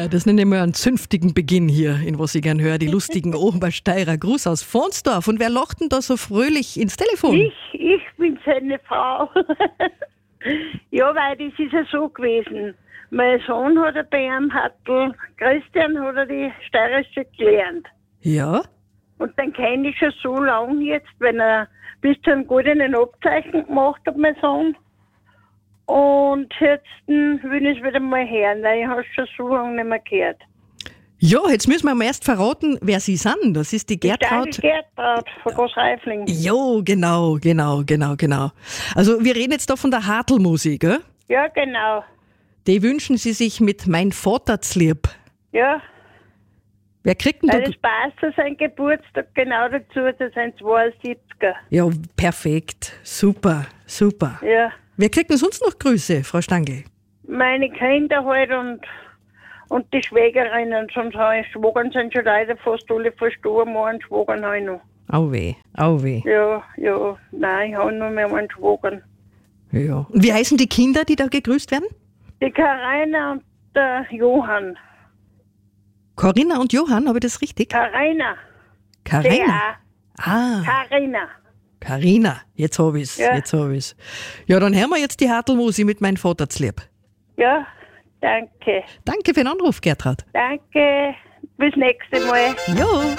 Das nenne ich mal einen zünftigen Beginn hier, in was ich gern höre. Die lustigen Obersteirer. Gruß aus Fonsdorf. Und wer lacht denn da so fröhlich ins Telefon? Ich bin seine Frau. Ja, weil das ist ja so gewesen. Mein Sohn hat bei einem Hartl, Christian hat er die Steirische gelernt. Ja? Und dann kenne ich schon so lange jetzt, wenn er bis zu einem goldenen Abzeichen gemacht hat, mein Sohn. Und jetzt will ich es wieder mal hören, weil ich habe es schon so lange nicht mehr gehört. Ja, jetzt müssen wir mal erst verraten, wer Sie sind. Das ist die Gertraud. Die Gertraud von Großreifling. Jo, genau. Also wir reden jetzt da von der Hartl-Musik, gell? Ja, genau. Die wünschen Sie sich mit Mein Vaterslieb. Ja, Wer kriegt denn da... weil es passt zu seinem Geburtstag genau dazu, zu seinem 72er. Ja, perfekt. Super. Ja, Wer kriegt denn sonst noch Grüße, Frau Stangl? meine Kinder halt und die Schwägerinnen, sonst habe ich Schwagern sind schon leider fast alle verstorben, einen Schwagern habe ich noch. Au weh. Ja, nein, ich habe noch mehr einen Schwagern. Ja. Und wie heißen die Kinder, die da gegrüßt werden? Die Karina und der Johann. Corinna und Johann, habe ich das richtig? Karina. Carina. Jetzt hab ich's. Ja. Ja, dann hören wir jetzt die Hartl-Musik mit Mein Vaterslieb. Ja, danke. Danke für den Anruf, Gertraud. Danke. Bis nächste Mal. Jo.